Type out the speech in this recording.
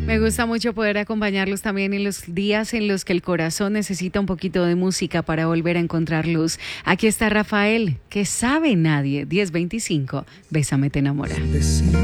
Me gusta mucho poder acompañarlos también en los días en los que el corazón necesita un poquito de música para volver a encontrar luz. Aquí está Rafael, que sabe nadie, 1025, Bésame te enamora.